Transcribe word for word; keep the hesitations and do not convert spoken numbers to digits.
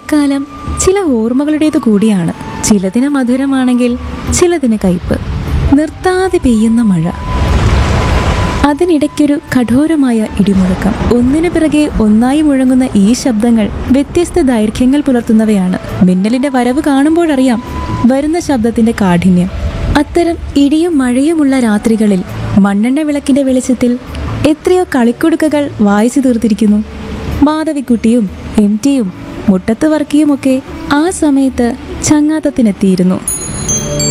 മഴക്കാലം ചില ഓർമ്മകളുടേത് കൂടിയാണ്. ചിലതിന് മധുരമാണെങ്കിൽ ചിലതിന് കയ്പ്. നിർത്താതെ പെയ്യുന്ന മഴ, അതിനിടയ്ക്കൊരു കഠോരമായ ഇടിമുഴക്കം. ഒന്നിനു പിറകെ ഒന്നായി മുഴങ്ങുന്ന ഈ ശബ്ദങ്ങൾ വ്യത്യസ്ത ദൈർഘ്യങ്ങൾ പുലർത്തുന്നവയാണ്. മിന്നലിന്റെ വരവ് കാണുമ്പോഴറിയാം വരുന്ന ശബ്ദത്തിന്റെ കാഠിന്യം. അത്തരം ഇടിയും മഴയുമുള്ള രാത്രികളിൽ മണ്ണെണ്ണ വിളക്കിന്റെ വെളിച്ചത്തിൽ എത്രയോ കളിക്കുടുക്കകൾ വായിച്ചു തീർത്തിരിക്കുന്നു. മാധവിക്കുട്ടിയും എം ടിയും മുട്ടത്ത് വർക്കിയുമൊക്കെ ആ സമയത്ത് ചങ്ങാത്തത്തിനെത്തിയിരുന്നു.